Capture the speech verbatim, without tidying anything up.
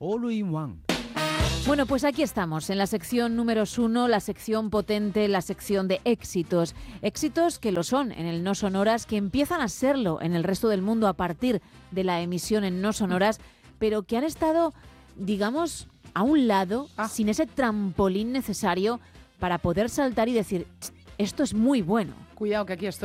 All in One. Bueno, pues aquí estamos, en la sección número uno, la sección potente, la sección de éxitos. Éxitos que lo son en el No Sonoras, que empiezan a serlo en el resto del mundo a partir de la emisión en No Sonoras, pero que han estado, digamos, a un lado, ah. sin ese trampolín necesario para poder saltar y decir, esto es muy bueno. Cuidado, que aquí estoy.